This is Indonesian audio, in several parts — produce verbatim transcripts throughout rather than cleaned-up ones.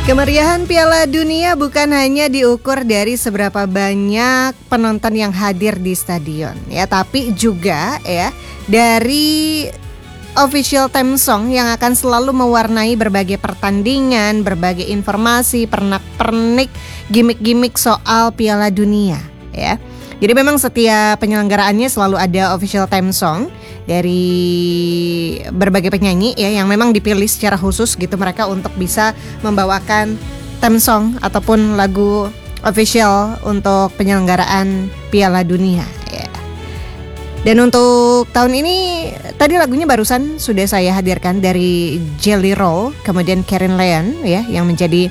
Kemeriahan Piala Dunia bukan hanya diukur dari seberapa banyak penonton yang hadir di stadion ya, tapi juga ya dari official theme song yang akan selalu mewarnai berbagai pertandingan, berbagai informasi, pernak-pernik, gimmick-gimmick soal Piala Dunia ya. Jadi memang setiap penyelenggaraannya selalu ada official theme song dari berbagai penyanyi ya yang memang dipilih secara khusus gitu mereka untuk bisa membawakan theme song ataupun lagu official untuk penyelenggaraan Piala Dunia ya. Dan untuk tahun ini tadi lagunya barusan sudah saya hadirkan dari Jelly Roll, kemudian Karen Leon ya yang menjadi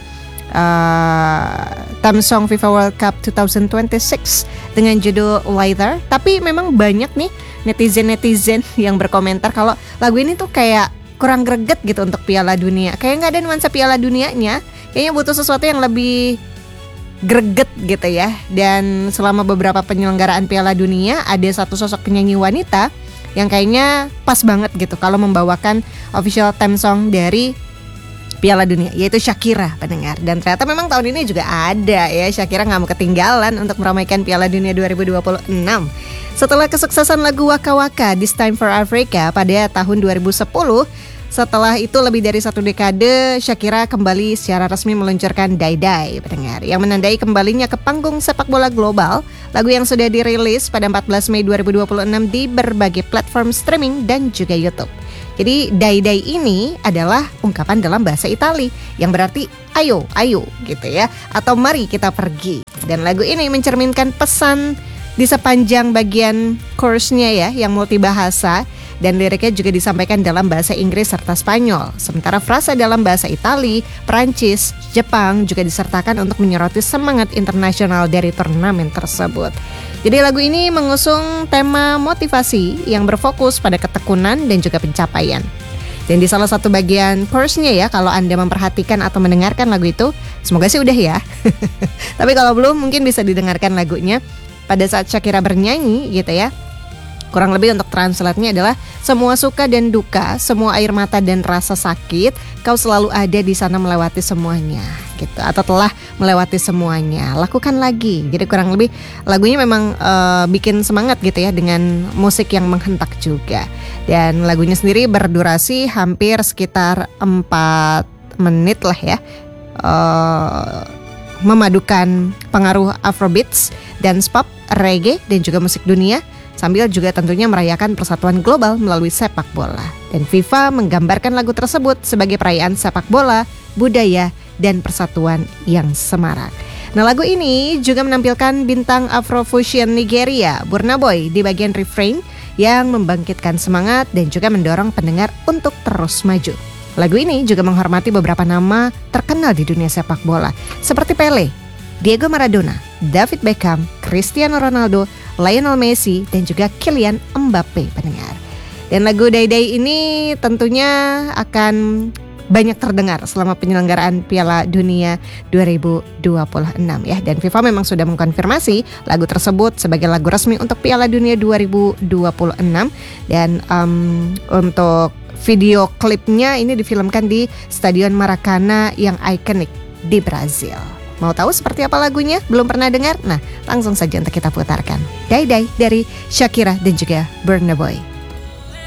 uh, theme song FIFA World Cup dua ribu dua puluh enam dengan judul Lighter. Tapi memang banyak nih netizen-netizen yang berkomentar kalau lagu ini tuh kayak kurang greget gitu untuk Piala Dunia. Kayak gak ada nuansa Piala Dunianya. Kayaknya butuh sesuatu yang lebih greget gitu ya. Dan selama beberapa penyelenggaraan Piala Dunia ada satu sosok penyanyi wanita yang kayaknya pas banget gitu kalau membawakan official theme song dari Piala Dunia, yaitu Shakira pendengar. Dan ternyata memang tahun ini juga ada ya, Shakira gak mau ketinggalan untuk meramaikan Piala Dunia dua ribu dua puluh enam. Setelah kesuksesan lagu Waka Waka This Time for Africa pada tahun dua ribu sepuluh, setelah itu lebih dari satu dekade Shakira kembali secara resmi meluncurkan Die Die pendengar, yang menandai kembalinya ke panggung sepak bola global. Lagu yang sudah dirilis pada empat belas Mei dua ribu dua puluh enam di berbagai platform streaming dan juga YouTube. Jadi Die Die ini adalah ungkapan dalam bahasa Itali yang berarti ayo, ayo gitu ya, atau mari kita pergi. Dan lagu ini mencerminkan pesan di sepanjang bagian chorus-nya ya yang multibahasa, dan liriknya juga disampaikan dalam bahasa Inggris serta Spanyol. Sementara frasa dalam bahasa Itali, Perancis, Jepang juga disertakan untuk menyoroti semangat internasional dari turnamen tersebut. Jadi lagu ini mengusung tema motivasi yang berfokus pada ketekunan dan juga pencapaian. Dan di salah satu bagian chorus-nya ya, kalau Anda memperhatikan atau mendengarkan lagu itu, semoga sih udah ya. Tapi kalau belum mungkin bisa didengarkan lagunya pada saat Shakira bernyanyi gitu ya. Kurang lebih untuk translate-nya adalah semua suka dan duka, semua air mata dan rasa sakit, kau selalu ada di sana melewati semuanya gitu, atau telah melewati semuanya, lakukan lagi. Jadi kurang lebih lagunya memang uh, bikin semangat gitu ya, dengan musik yang menghentak juga. Dan lagunya sendiri berdurasi hampir sekitar empat menit lah ya, uh, memadukan pengaruh Afrobeats, dance pop, reggae dan juga musik dunia, sambil juga tentunya merayakan persatuan global melalui sepak bola. Dan FIFA menggambarkan lagu tersebut sebagai perayaan sepak bola, budaya, dan persatuan yang semarak. Nah, lagu ini juga menampilkan bintang Afrofusion Nigeria, Burna Boy, di bagian refrain yang membangkitkan semangat dan juga mendorong pendengar untuk terus maju. Lagu ini juga menghormati beberapa nama terkenal di dunia sepak bola seperti Pele, Diego Maradona, David Beckham, Cristiano Ronaldo, Lionel Messi, dan juga Kylian Mbappe pendengar. Dan lagu Die Die ini tentunya akan banyak terdengar selama penyelenggaraan Piala Dunia dua ribu dua puluh enam ya. Dan FIFA memang sudah mengkonfirmasi lagu tersebut sebagai lagu resmi untuk Piala Dunia dua ribu dua puluh enam. Dan um, untuk video klipnya ini difilmkan di Stadion Maracana yang ikonik di Brazil. Mau tahu seperti apa lagunya? Belum pernah dengar? Nah, langsung saja untuk kita putarkan Die Die dari Shakira dan juga Burna Boy.